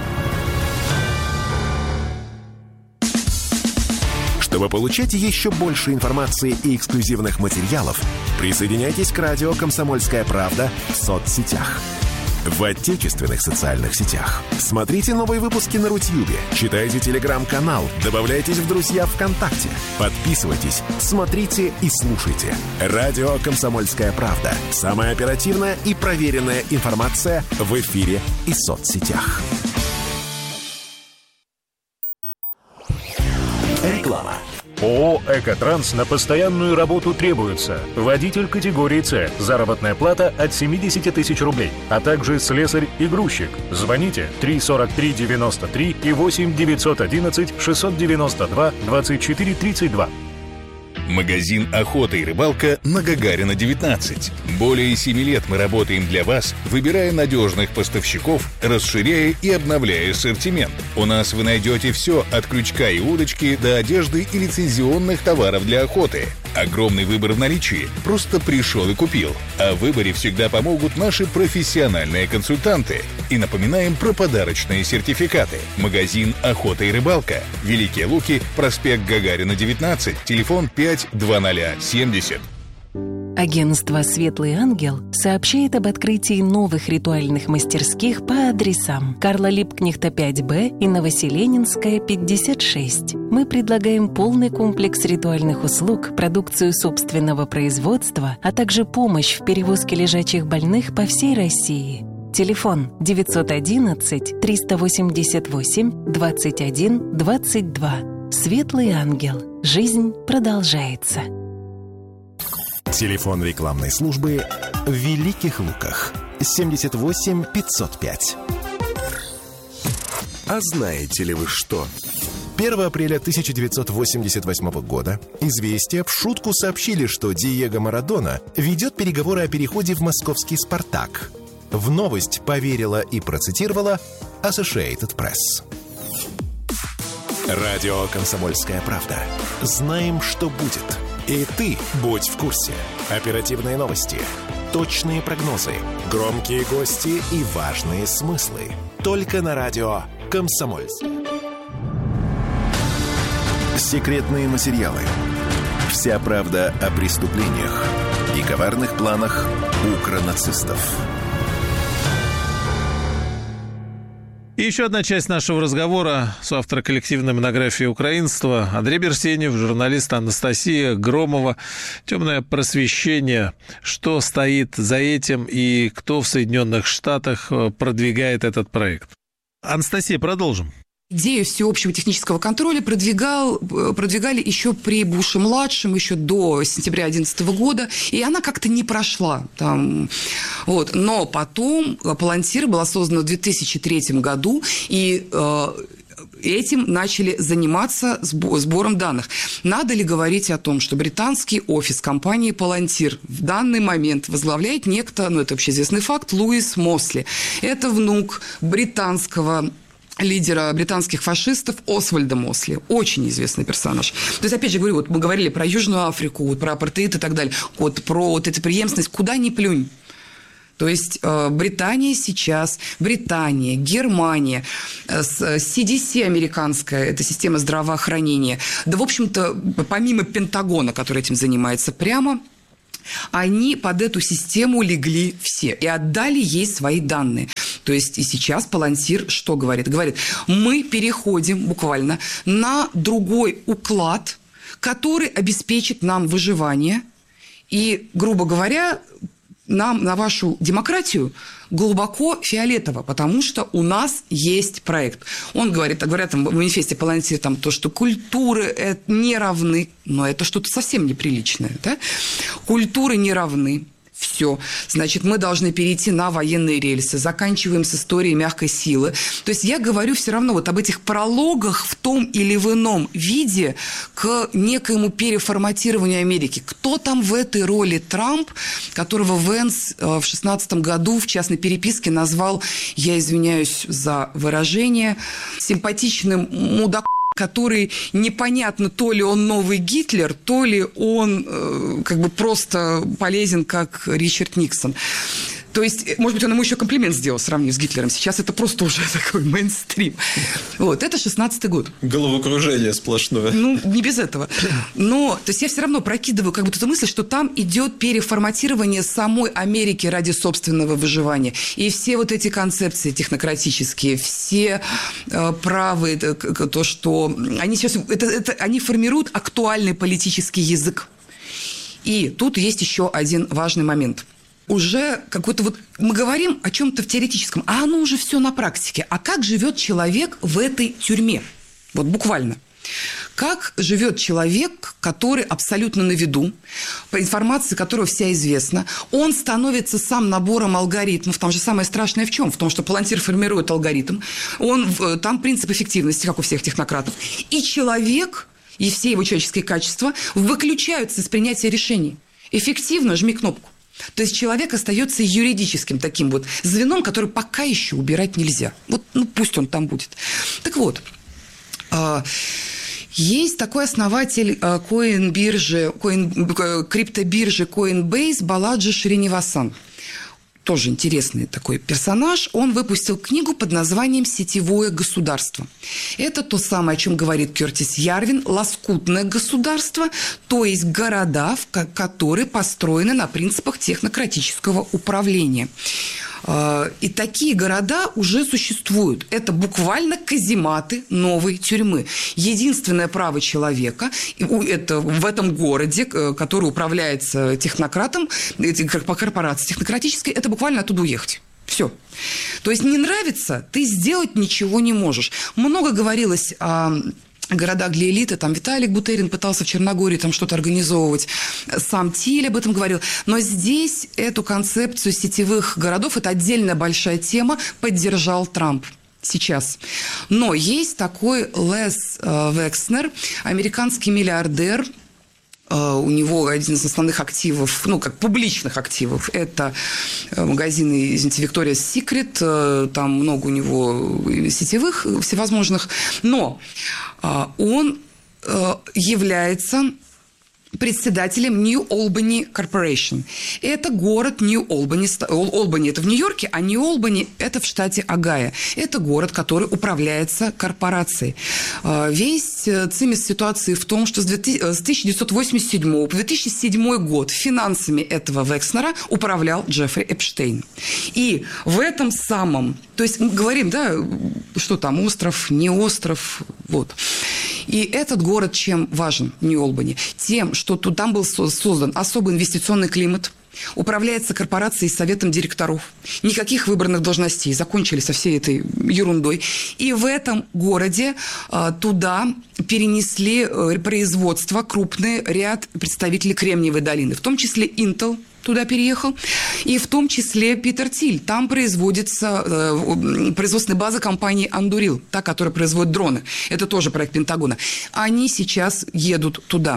Чтобы получать еще больше информации и эксклюзивных материалов, присоединяйтесь к радио «Комсомольская правда» в соцсетях. В отечественных социальных сетях. Смотрите новые выпуски на Рутьюбе, читайте телеграм-канал, добавляйтесь в друзья ВКонтакте, подписывайтесь, смотрите и слушайте. Радио «Комсомольская правда». Самая оперативная и проверенная информация в эфире и соцсетях. Реклама. ООО «Экотранс» на постоянную работу требуется. Водитель категории «С». Заработная плата от 70 тысяч рублей. А также слесарь и грузчик. Звоните 343-93 и 8-911-692-24-32. Магазин «Охота и рыбалка» на Гагарина, 19. Более 7 лет мы работаем для вас, выбирая надежных поставщиков, расширяя и обновляя ассортимент. У нас вы найдете все от крючка и удочки до одежды и лицензионных товаров для охоты. Огромный выбор в наличии. Просто пришел и купил. О выборе всегда помогут наши профессиональные консультанты. И напоминаем про подарочные сертификаты. Магазин «Охота и рыбалка». Великие Луки, проспект Гагарина, 19. Телефон 52070. Агентство «Светлый ангел» сообщает об открытии новых ритуальных мастерских по адресам Карла Липкнехта, 5Б и Новоселенинская, 56. Мы предлагаем полный комплекс ритуальных услуг, продукцию собственного производства, а также помощь в перевозке лежачих больных по всей России. Телефон 911-388-21-22. «Светлый ангел». Жизнь продолжается. Телефон рекламной службы в Великих Луках 78 505. А знаете ли вы что? 1 апреля 1988 года «Известия» в шутку сообщили, что Диего Марадона ведет переговоры о переходе в московский «Спартак». В новость поверила и процитировала Associated Press. Радио «Комсомольская правда». Знаем, что будет. И ты будь в курсе. Оперативные новости, точные прогнозы, громкие гости и важные смыслы. Только на радио «Комсомольская». Секретные материалы. Вся правда о преступлениях и коварных планах укронацистов. И еще одна часть нашего разговора с автором коллективной монографии «Украинство» Андрей Берсенев, журналист Анастасия Громова. «Темное просвещение». Что стоит за этим и кто в Соединенных Штатах продвигает этот проект? Анастасия, продолжим. Идею всеобщего технического контроля продвигали еще при Буше-младшем, еще до сентября 2011 года, и она как-то не прошла. Но потом Palantir была создана в 2003 году, и этим начали заниматься сбором данных. Надо ли говорить о том, что британский офис компании Palantir в данный момент возглавляет некто, это общеизвестный факт, Луис Мосли. Это внук британского лидера британских фашистов Освальда Мосли. Очень известный персонаж. То есть, опять же, говорю, мы говорили про Южную Африку, про апартеид и так далее, про эту преемственность, куда ни плюнь. То есть, Британия, Германия, CDC американская, это система здравоохранения, да, в общем-то, помимо Пентагона, который этим занимается прямо, они под эту систему легли все и отдали ей свои данные. То есть и сейчас Palantir что говорит? Говорит, мы переходим буквально на другой уклад, который обеспечит нам выживание. И, грубо говоря, нам на вашу демократию глубоко фиолетово, потому что у нас есть проект. Говорят там в манифесте Palantir то, что культуры не равны, но это что-то совсем неприличное. Да? Культуры не равны. Все. Значит, мы должны перейти на военные рельсы, заканчиваем с историей мягкой силы. То есть я говорю все равно об этих прологах в том или в ином виде к некоему переформатированию Америки. Кто там в этой роли Трамп, которого Венс в 2016 году в частной переписке назвал, я извиняюсь за выражение, симпатичным мудаком, который непонятно, то ли он новый Гитлер, то ли он просто полезен, как Ричард Никсон. То есть, может быть, он ему еще комплимент сделал, сравнив с Гитлером. Сейчас это просто уже такой мейнстрим. Это 16-й год. Головокружение сплошное. Не без этого. Но, то есть, я все равно прокидываю эту мысль, что там идет переформатирование самой Америки ради собственного выживания. И все эти концепции технократические, все правые, то, что они сейчас... они формируют актуальный политический язык. И тут есть еще один важный момент. Уже мы говорим о чем-то в теоретическом, а оно уже все на практике. А как живет человек в этой тюрьме? Буквально. Как живет человек, который абсолютно на виду, по информации которого вся известна, он становится сам набором алгоритмов. Там же самое страшное в чем? В том, что Palantir формирует алгоритм, там принцип эффективности, как у всех технократов. И человек, и все его человеческие качества выключаются из принятия решений. Эффективно жми кнопку. То есть человек остается юридическим таким звеном, который пока еще убирать нельзя. Пусть он там будет. Так вот, есть такой основатель криптобиржи Coinbase Баладжи Шринивасан. Тоже интересный такой персонаж. Он выпустил книгу под названием «Сетевое государство». Это то самое, о чем говорит Кертис Ярвин, лоскутное государство, то есть города, которые построены на принципах технократического управления. И такие города уже существуют. Это буквально казематы новой тюрьмы. Единственное право человека это в этом городе, который управляется технократом, по корпорации технократической, это буквально оттуда уехать. Все. То есть не нравится, ты сделать ничего не можешь. Много говорилось о городах для элиты, там Виталик Бутерин пытался в Черногории там что-то организовывать, сам Тиль об этом говорил, но здесь эту концепцию сетевых городов, это отдельная большая тема, поддержал Трамп сейчас. Но есть такой Лес Векснер, американский миллиардер. У него один из основных активов, как публичных активов, это магазины, извините, Victoria's Secret, там много у него сетевых всевозможных, но он является председателем New Albany Corporation. Это город Нью-Олбани. Олбани – это в Нью-Йорке, а Нью-Олбани – это в штате Огайо. Это город, который управляется корпорацией. Весь цимис ситуации в том, что с 1987 по 2007 год финансами этого Векснера управлял Джеффри Эпштейн. И в этом самом... То есть мы говорим, да, что там остров, не остров, вот. И этот город чем важен, Нью-Олбани? Тем, что там был создан особый инвестиционный климат, управляется корпорацией с советом директоров, никаких выбранных должностей, закончили со всей этой ерундой. И в этом городе туда перенесли производство крупный ряд представителей Кремниевой долины, в том числе Intel туда переехал, и в том числе Питер Тиль. Там производится производственная база компании Anduril, та, которая производит дроны. Это тоже проект Пентагона. Они сейчас едут туда.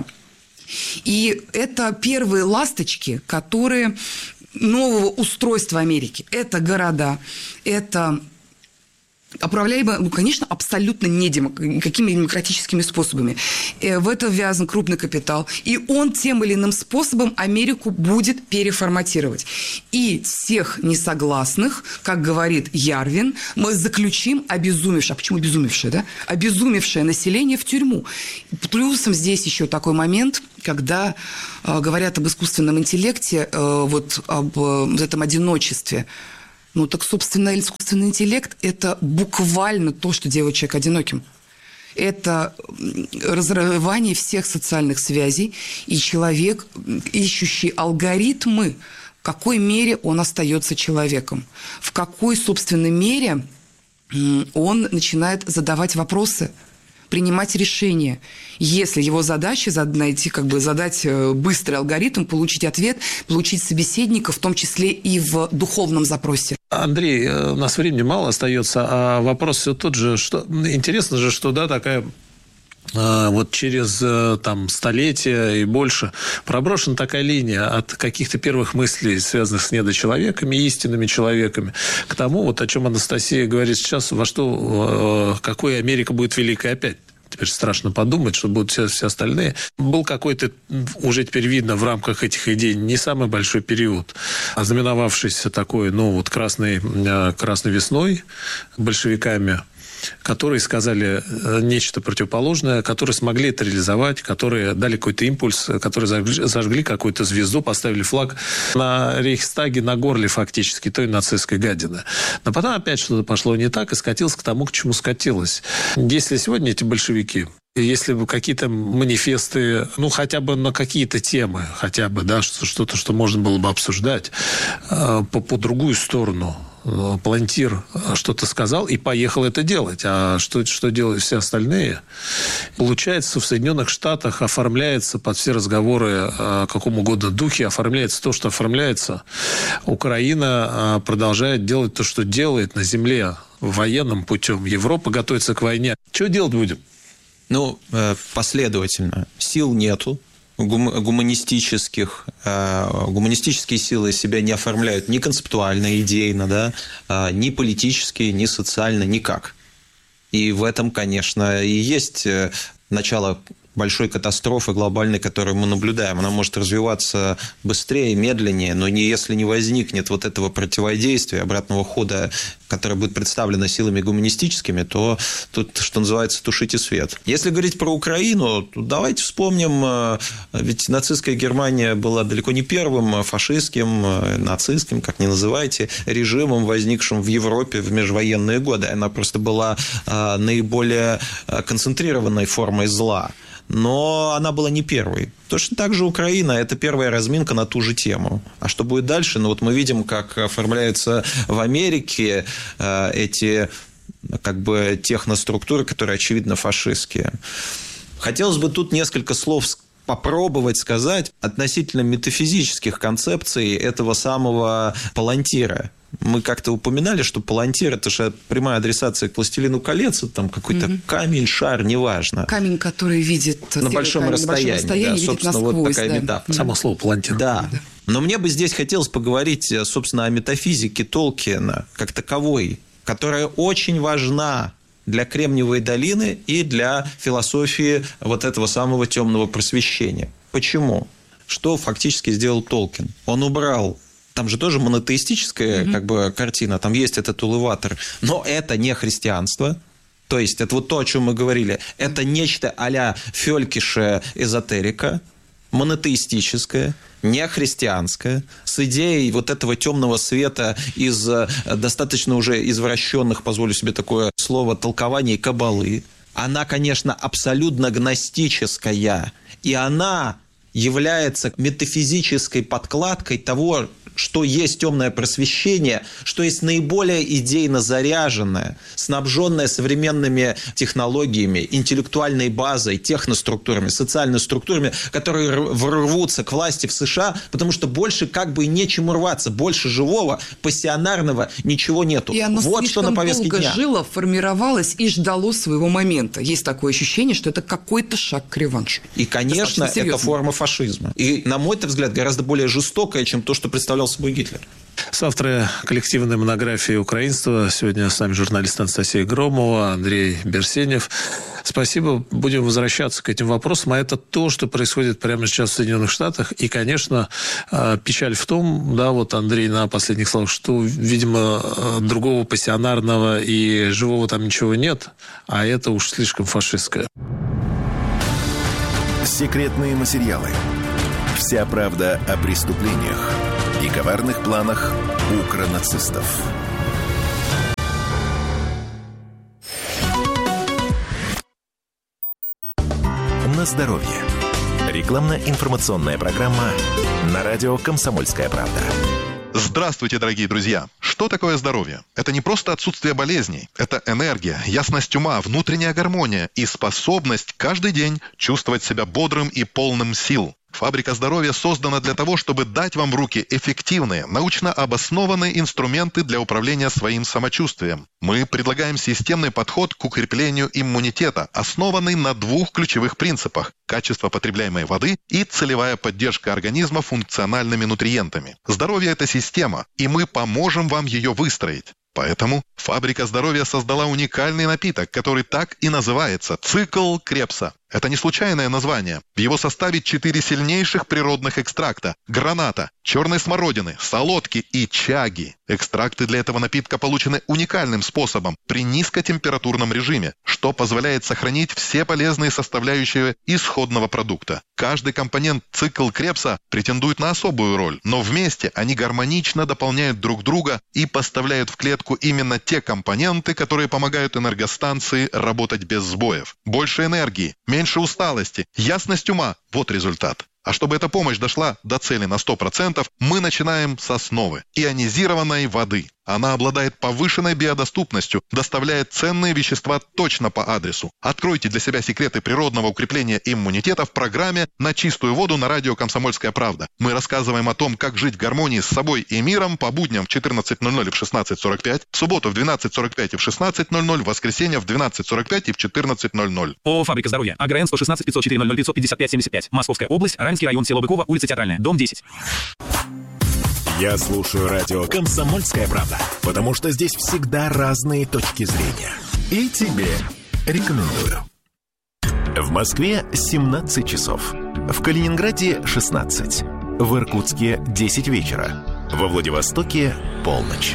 И это первые ласточки, которые нового устройства Америки. Это города, это... управляемые, ну, конечно, абсолютно никакими демократическими способами. В это ввязан крупный капитал. И он тем или иным способом Америку будет переформатировать. И всех несогласных, как говорит Ярвин, мы заключим обезумевшее. А почему обезумевшее, да? Обезумевшее население в тюрьму. Плюсом здесь еще такой момент, когда говорят об искусственном интеллекте, вот об этом одиночестве. Ну, так, собственно, искусственный интеллект – это буквально то, что делает человека одиноким. Это разрывание всех социальных связей, и человек, ищущий алгоритмы, в какой мере он остается человеком, в какой, собственной мере он начинает задавать вопросы, принимать решения. Если его задача задать быстрый алгоритм, получить ответ, получить собеседника, в том числе и в духовном запросе. Андрей, у нас времени мало остается, а вопрос все тот же. Что, интересно же, что такая... Вот через столетия и больше проброшена такая линия от каких-то первых мыслей, связанных с недочеловеками, истинными человеками, к тому, вот о чем Анастасия говорит сейчас, какой Америка будет великой опять. Теперь страшно подумать, что будут все остальные. Был какой-то, уже теперь видно, в рамках этих идей не самый большой период, ознаменовавшийся такой, красной весной большевиками, которые сказали нечто противоположное, которые смогли это реализовать, которые дали какой-то импульс, которые зажгли какую-то звезду, поставили флаг на Рейхстаге, на горле фактически той нацистской гадины. Но потом опять что-то пошло не так и скатилось к тому, к чему скатилось. Если сегодня эти большевики, если бы какие-то манифесты, хотя бы на какие-то темы, хотя бы, да, что-то, что можно было бы обсуждать по другую сторону, Палантир что-то сказал и поехал это делать. А что делают все остальные? Получается, в Соединенных Штатах оформляется под все разговоры о каком угодно духе, оформляется то, что оформляется. Украина продолжает делать то, что делает на земле военным путем. Европа готовится к войне. Что делать будем? Последовательно. Сил нету. Гуманистические силы себя не оформляют ни концептуально, идейно, да, ни политически, ни социально, никак. И в этом, конечно, и есть начало большой катастрофы глобальной, которую мы наблюдаем. Она может развиваться быстрее, медленнее, но если не возникнет вот этого противодействия, обратного хода, которое будет представлено силами гуманистическими, то тут, что называется, тушите свет. Если говорить про Украину, то давайте вспомним, ведь нацистская Германия была далеко не первым фашистским, нацистским, как ни называйте, режимом, возникшим в Европе в межвоенные годы. Она просто была наиболее концентрированной формой зла. Но она была не первой. Точно так же Украина – это первая разминка на ту же тему. А что будет дальше? Мы видим, как оформляются в Америке эти техноструктуры, которые, очевидно, фашистские. Хотелось бы тут несколько слов попробовать сказать относительно метафизических концепций этого самого Палантира. Мы как-то упоминали, что Палантир – это же прямая адресация к «Властелину колец», там какой-то камень, шар, неважно. Камень, который видит на большом расстоянии, да, собственно, насквозь, вот такая метафора. Само слово «Палантир». Да. Но мне бы здесь хотелось поговорить, собственно, о метафизике Толкиена как таковой, которая очень важна для Кремниевой долины и для философии вот этого самого темного просвещения. Почему? Что фактически сделал Толкин? Он убрал... Там же тоже монотеистическая картина, там есть этот улыватор, но это не христианство. То есть это вот то, о чем мы говорили. Это нечто а-ля Фелькиша эзотерика, монотеистическое, не христианское, с идеей вот этого темного света из достаточно уже извращенных, позволю себе такое слово, толкований каббалы. Она, конечно, абсолютно гностическая, и она является метафизической подкладкой того, что есть темное просвещение, что есть наиболее идейно заряженное, снабженное современными технологиями, интеллектуальной базой, техноструктурами, социальными структурами, которые рвутся к власти в США, потому что больше как бы и нечему рваться, больше живого, пассионарного ничего нету. И оно вот что на повестке долго дня. жило, формировалось и ждало своего момента. Есть такое ощущение, что это какой-то шаг к реваншу. И, конечно, это форма фашизма. И, на мой взгляд, гораздо более жестокая, чем то, что представлял собой Гитлер. Соавторы коллективной монографии «Украинство». Сегодня с нами журналист Анастасия Громова, Андрей Берсенев. Спасибо. Будем возвращаться к этим вопросам. А это то, что происходит прямо сейчас в Соединенных Штатах. И, конечно, печаль в том, да, вот Андрей на последних словах, что, видимо, другого пассионарного и живого там ничего нет, а это уж слишком фашистское. Секретные материалы. Вся правда о преступлениях и коварных планах укронацистов. На здоровье. Рекламно-информационная программа на радио «Комсомольская правда». Здравствуйте, дорогие друзья! Что такое здоровье? Это не просто отсутствие болезней. Это энергия, ясность ума, внутренняя гармония и способность каждый день чувствовать себя бодрым и полным сил. Фабрика здоровья создана для того, чтобы дать вам в руки эффективные, научно обоснованные инструменты для управления своим самочувствием. Мы предлагаем системный подход к укреплению иммунитета, основанный на двух ключевых принципах – качество потребляемой воды и целевая поддержка организма функциональными нутриентами. Здоровье – это система, и мы поможем вам ее выстроить. Поэтому Фабрика здоровья создала уникальный напиток, который так и называется – «Цикл Крепса». Это не случайное название. В его составе 4 сильнейших природных экстракта – граната, черной смородины, солодки и чаги. Экстракты для этого напитка получены уникальным способом при низкотемпературном режиме, что позволяет сохранить все полезные составляющие исходного продукта. Каждый компонент «Цикл Крепса» претендует на особую роль, но вместе они гармонично дополняют друг друга и поставляют в клетку именно те компоненты, которые помогают энергостанции работать без сбоев. Больше энергии, меньше усталости, ясность ума – вот результат. А чтобы эта помощь дошла до цели на 100%, мы начинаем с основы – ионизированной воды. Она обладает повышенной биодоступностью, доставляет ценные вещества точно по адресу. Откройте для себя секреты природного укрепления иммунитета в программе «На чистую воду» на радио «Комсомольская правда». Мы рассказываем о том, как жить в гармонии с собой и миром по будням в 14:00 и в 16:45, в субботу в 12:45 и в 16:00, в воскресенье в 12:45 и в 14:00. ООО «Фабрика здоровья». АГРН 116 504 00 555 75. Московская область, Раменский район, село Быково, улица Театральная, дом 10. Я слушаю радио «Комсомольская правда», потому что здесь всегда разные точки зрения. И тебе рекомендую. В Москве 17 часов. В Калининграде 16. В Иркутске 10 вечера. Во Владивостоке полночь.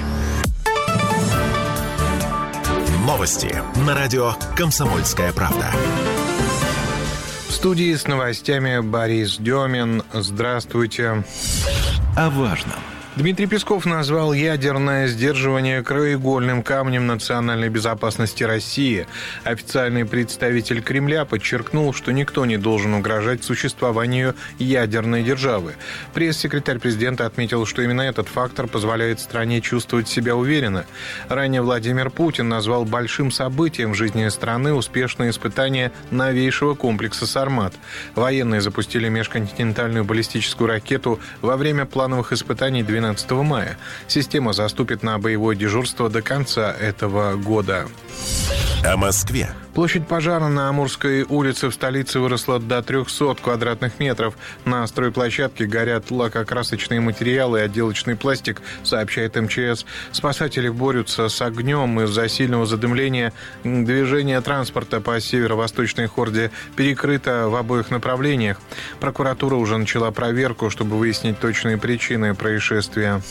Новости на радио «Комсомольская правда». В студии с новостями Борис Демин. Здравствуйте. О важном. Дмитрий Песков назвал ядерное сдерживание краеугольным камнем национальной безопасности России. Официальный представитель Кремля подчеркнул, что никто не должен угрожать существованию ядерной державы. Пресс-секретарь президента отметил, что именно этот фактор позволяет стране чувствовать себя уверенно. Ранее Владимир Путин назвал большим событием в жизни страны успешное испытание новейшего комплекса «Сармат». Военные запустили межконтинентальную баллистическую ракету во время плановых испытаний 12 мая. Система заступит на боевое дежурство до конца этого года. О Москве. Площадь пожара на Амурской улице в столице выросла до 300 квадратных метров. На стройплощадке горят лакокрасочные материалы и отделочный пластик, сообщает МЧС. Спасатели борются с огнем из-за сильного задымления. Движение транспорта по северо-восточной Хорде перекрыто в обоих направлениях. Прокуратура уже начала проверку, чтобы выяснить точные причины происшествия.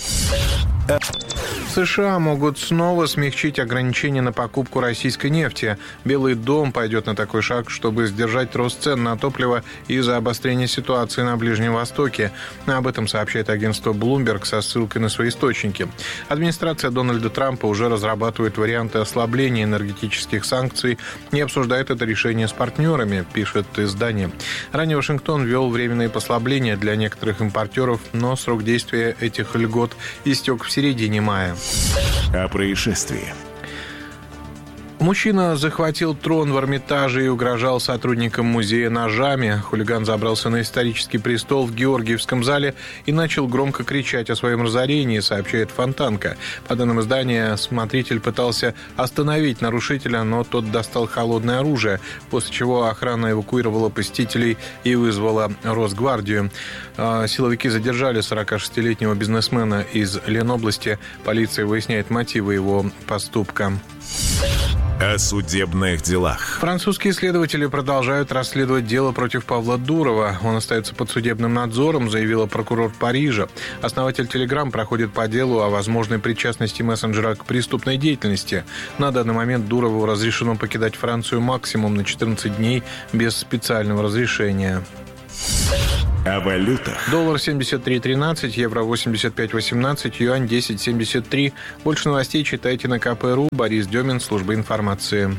США могут снова смягчить ограничения на покупку российской нефти. Белый дом пойдет на такой шаг, чтобы сдержать рост цен на топливо из-за обострения ситуации на Ближнем Востоке. Об этом сообщает агентство Bloomberg со ссылкой на свои источники. Администрация Дональда Трампа уже разрабатывает варианты ослабления энергетических санкций и обсуждает это решение с партнерами, пишет издание. Ранее Вашингтон ввел временные послабления для некоторых импортеров, но срок действия этих льгот истек в середине мая. О происшествии. Мужчина захватил трон в Эрмитаже и угрожал сотрудникам музея ножами. Хулиган забрался на исторический престол в Георгиевском зале и начал громко кричать о своем разорении, сообщает Фонтанка. По данным издания, смотритель пытался остановить нарушителя, но тот достал холодное оружие, после чего охрана эвакуировала посетителей и вызвала Росгвардию. Силовики задержали 46-летнего бизнесмена из Ленобласти. Полиция выясняет мотивы его поступка. О судебных делах. Французские следователи продолжают расследовать дело против Павла Дурова. Он остается под судебным надзором, заявила прокурор Парижа. Основатель Telegram проходит по делу о возможной причастности мессенджера к преступной деятельности. На данный момент Дурову разрешено покидать Францию максимум на 14 дней без специального разрешения. О валютах. Доллар 73.13, евро 85.18, юань 10.73. Больше новостей читайте на КП.ру. Борис Демин, служба информации.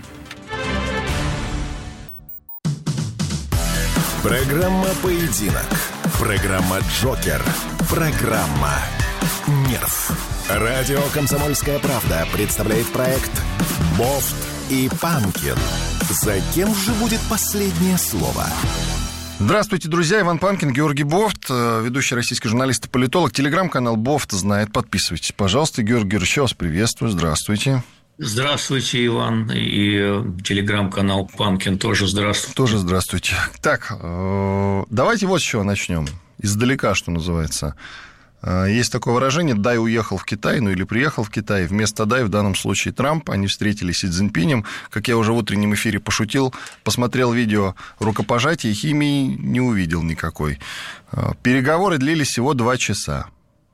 Программа «Поединок». Программа «Джокер». Программа «Нерв». Радио «Комсомольская правда» представляет проект «Бофт и Панкин». За кем же будет последнее слово? Здравствуйте, друзья. Иван Панкин, Георгий Бофт, ведущий российский журналист и политолог. Телеграм-канал Бофт знает. Подписывайтесь, пожалуйста. Георгий Георгиевич, еще вас приветствую. Здравствуйте. Здравствуйте, Иван. И телеграм-канал Панкин тоже здравствуйте. Тоже здравствуйте. Так, давайте вот с чего начнем. Издалека, что называется. Есть такое выражение «дай уехал в Китай», ну или «приехал в Китай». Вместо «дай» в данном случае Трамп. Они встретились с Си Цзиньпинем. Как я уже в утреннем эфире пошутил, посмотрел видео рукопожатия, химии не увидел никакой. Переговоры длились всего 2 часа.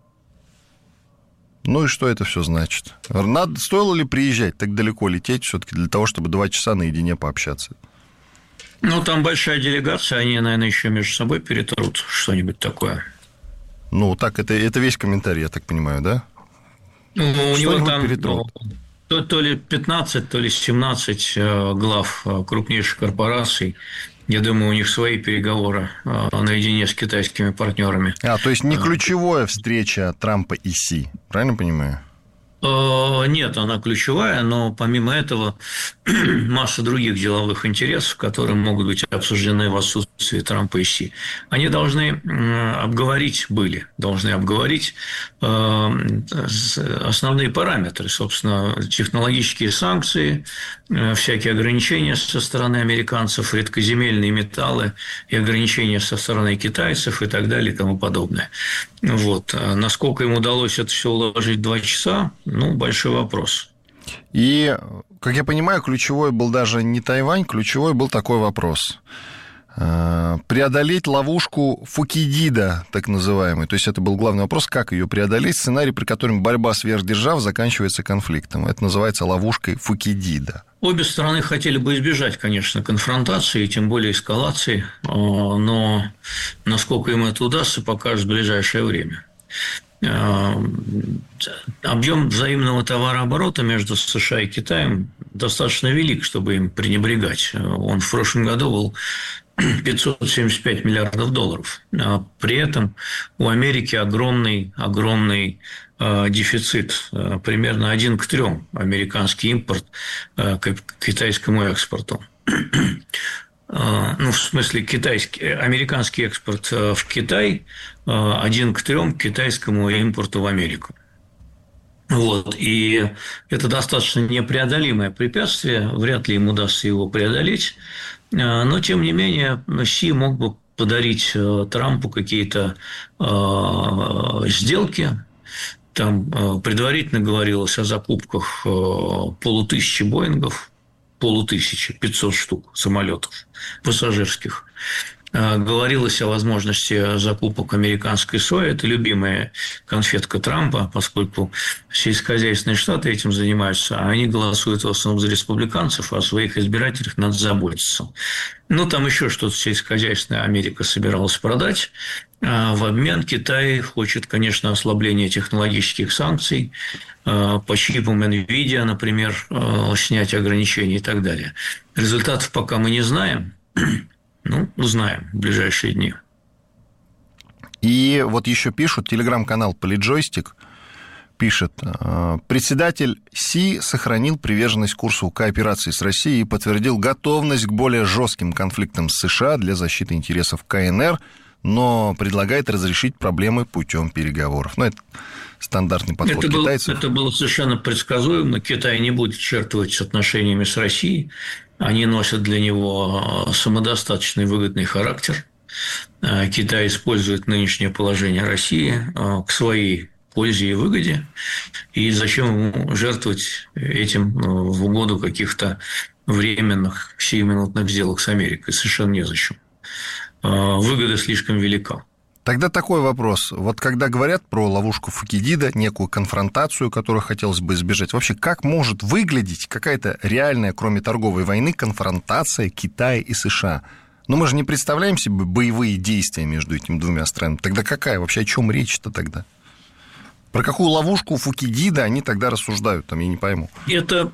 Ну и что это все значит? Стоило ли приезжать, так далеко лететь все-таки для того, чтобы 2 часа наедине пообщаться? Ну, там большая делегация, они, наверное, еще между собой перетрут что-нибудь такое. Ну, так, это весь комментарий, я так понимаю, да? Ну, у него там то ли 15, то ли 17 глав крупнейших корпораций. Я думаю, у них свои переговоры наедине с китайскими партнерами. То есть не ключевая встреча Трампа и Си, правильно понимаю? Нет, она ключевая, но помимо этого масса других деловых интересов, которые могут быть обсуждены в отсутствии Трампа и Си. Они должны обговорить основные параметры, собственно, технологические санкции, всякие ограничения со стороны американцев, редкоземельные металлы и ограничения со стороны китайцев и так далее и тому подобное. Вот. Насколько им удалось это все уложить в 2 часа, большой вопрос. И, как я понимаю, ключевой был даже не Тайвань, ключевой был такой вопрос. Преодолеть ловушку Фукидида, так называемый. То есть, это был главный вопрос, как ее преодолеть. Сценарий, при котором борьба сверхдержав заканчивается конфликтом. Это называется ловушкой Фукидида. Обе стороны хотели бы избежать, конечно, конфронтации, тем более эскалации, но насколько им это удастся, покажет в ближайшее время. Объем взаимного товарооборота между США и Китаем достаточно велик, чтобы им пренебрегать. Он в прошлом году был 575 миллиардов долларов. При этом у Америки огромный дефицит, примерно 1 к 3 американский импорт к китайскому экспорту. В смысле, американский экспорт в Китай 1 к 3 к китайскому импорту в Америку. Вот, и это достаточно непреодолимое препятствие, вряд ли им удастся его преодолеть, но, тем не менее, Си мог бы подарить Трампу какие-то сделки. Там предварительно говорилось о закупках 500 Боингов, 500 штук самолетов пассажирских. Говорилось о возможности закупок американской сои. Это любимая конфетка Трампа, поскольку сельскохозяйственные штаты этим занимаются, а они голосуют в основном за республиканцев, а о своих избирателях надо заботиться. Ну, там еще что-то сельскохозяйственное Америка собиралась продать. А в обмен Китай хочет, конечно, ослабления технологических санкций, по чипам NVIDIA, например, снять ограничения и так далее. Результатов пока мы не знаем. Ну, узнаем в ближайшие дни. И вот еще пишут, телеграм-канал «Политджойстик» пишет, председатель Си сохранил приверженность курсу кооперации с Россией и подтвердил готовность к более жестким конфликтам с США для защиты интересов КНР, но предлагает разрешить проблемы путем переговоров. Ну, это стандартный подход китайцев. Это было совершенно предсказуемо. Китай не будет жертвовать отношениями с Россией. Они носят для него самодостаточный выгодный характер. Китай использует нынешнее положение России к своей пользе и выгоде. И зачем ему жертвовать этим в угоду каких-то временных, сиюминутных сделок с Америкой? Совершенно незачем. Выгода слишком велика. Тогда такой вопрос. Вот когда говорят про ловушку Фукидида, некую конфронтацию, которую хотелось бы избежать, вообще как может выглядеть какая-то реальная, кроме торговой войны, конфронтация Китая и США? Но мы же не представляем себе боевые действия между этими двумя странами. Тогда какая? Вообще о чем речь-то тогда? Про какую ловушку Фукидида они тогда рассуждают, там, я не пойму. Это